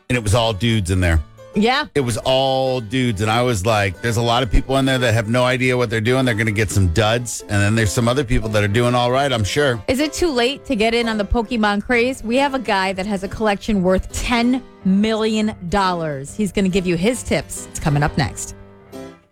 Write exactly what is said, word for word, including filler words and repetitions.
and it was all dudes in there. Yeah. It was all dudes. And I was like, there's a lot of people in there that have no idea what they're doing. They're going to get some duds. And then there's some other people that are doing all right, I'm sure. Is it too late to get in on the Pokemon craze? We have a guy that has a collection worth ten million dollars. He's going to give you his tips. It's coming up next.